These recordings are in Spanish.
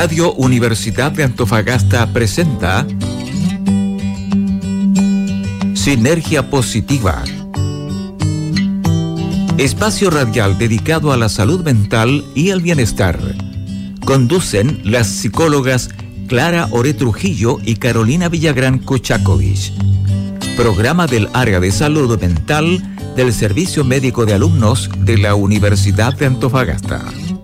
Radio Universidad de Antofagasta presenta Sinergia Positiva, espacio radial dedicado a la salud mental y el bienestar. Conducen las psicólogas Clara Oré Trujillo y Carolina Villagrán Kuchakovich. Programa del área de salud mental del Servicio Médico de Alumnos de la Universidad de Antofagasta.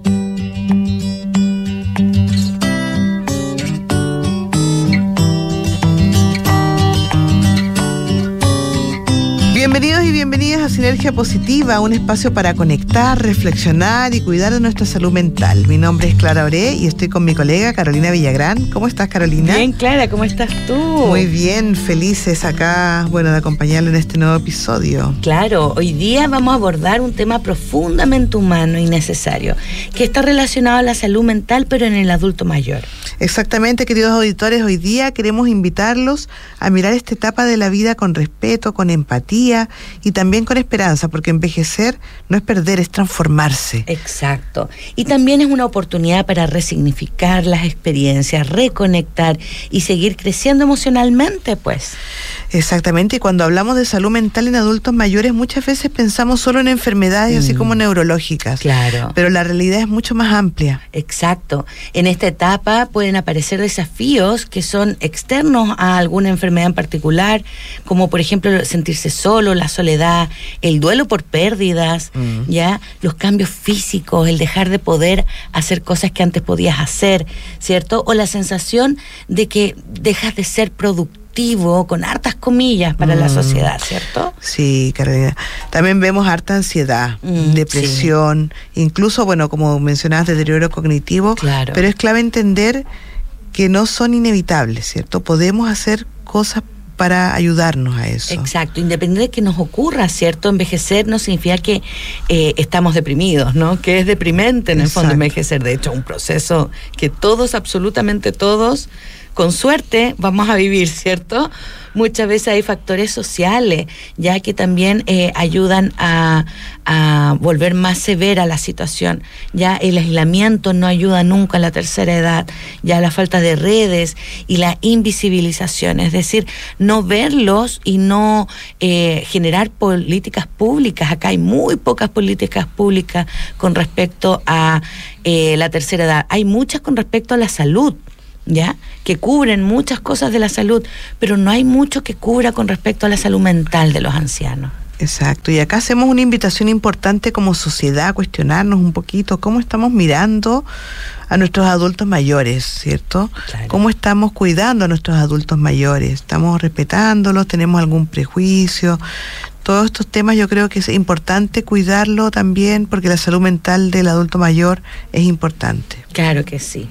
Bienvenidos y bienvenidas a Sinergia Positiva, un espacio para conectar, reflexionar y cuidar de nuestra salud mental. Mi nombre es Clara Oré y estoy con mi colega Carolina Villagrán. ¿Cómo estás, Carolina? Bien, Clara, ¿cómo estás tú? Muy bien, felices acá, de acompañarlo en este nuevo episodio. Claro, hoy día vamos a abordar un tema profundamente humano y necesario, que está relacionado a la salud mental, pero en el adulto mayor. Exactamente, queridos auditores, hoy día queremos invitarlos a mirar esta etapa de la vida con respeto, con empatía y también con esperanza, porque envejecer no es perder, es transformarse. Exacto. Y también es una oportunidad para resignificar las experiencias, reconectar y seguir creciendo emocionalmente, pues. Exactamente, y cuando hablamos de salud mental en adultos mayores, muchas veces pensamos solo en enfermedades así como neurológicas. Claro. Pero la realidad es mucho más amplia. Exacto. En esta etapa pueden aparecer desafíos que son externos a alguna enfermedad en particular, como por ejemplo sentirse solo, la soledad, el duelo por pérdidas, ya, los cambios físicos, el dejar de poder hacer cosas que antes podías hacer, ¿cierto? O la sensación de que dejas de ser productivo, con hartas comillas para la sociedad, ¿cierto? Sí, Carolina. También vemos harta ansiedad, depresión, sí. Incluso, como mencionabas, deterioro cognitivo. Claro. Pero es clave entender que no son inevitables, ¿cierto? Podemos hacer cosas para ayudarnos a eso. Exacto, independiente de que nos ocurra, ¿cierto? Envejecer no significa que estamos deprimidos, ¿no? Que es deprimente en el fondo envejecer. De hecho, un proceso que todos, absolutamente todos, con suerte vamos a vivir, ¿cierto? Muchas veces hay factores sociales, ya que también ayudan a volver más severa la situación. Ya el aislamiento no ayuda nunca a la tercera edad, ya la falta de redes y la invisibilización, es decir, no verlos y no generar políticas públicas. Acá hay muy pocas políticas públicas con respecto a la tercera edad. Hay muchas con respecto a la salud, ¿ya? Que cubren muchas cosas de la salud, pero no hay mucho que cubra con respecto a la salud mental de los ancianos. Exacto, y acá hacemos una invitación importante como sociedad a cuestionarnos un poquito cómo estamos mirando a nuestros adultos mayores, ¿cierto? Claro. ¿Cómo estamos cuidando a nuestros adultos mayores? ¿Estamos respetándolos? ¿Tenemos algún prejuicio? Todos estos temas yo creo que es importante cuidarlo también, porque la salud mental del adulto mayor es importante. Claro que sí.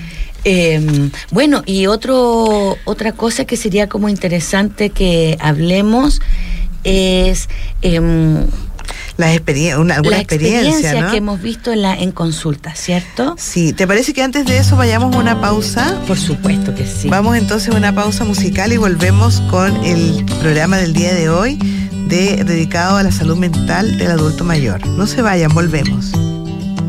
Y otra cosa que sería como interesante que hablemos es alguna experiencia, ¿no? Que hemos visto en consulta, ¿cierto? Sí, ¿te parece que antes de eso vayamos a una pausa? Por supuesto que sí. Vamos entonces a una pausa musical y volvemos con el programa del día de hoy dedicado a la salud mental del adulto mayor. No se vayan, volvemos.